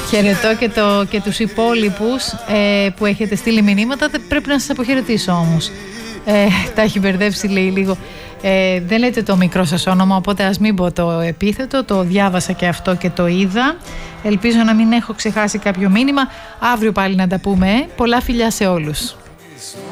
Χαιρετώ και τους υπόλοιπους που έχετε στείλει μηνύματα. Πρέπει να σας αποχαιρετήσω όμως. Τα έχει μπερδέψει, λέει, λίγο. Δεν λέτε το μικρό σας όνομα, οπότε ας μην πω το επίθετο. Το διάβασα και αυτό και το είδα. Ελπίζω να μην έχω ξεχάσει κάποιο μήνυμα. Αύριο πάλι να τα πούμε. Πολλά φιλιά σε όλους.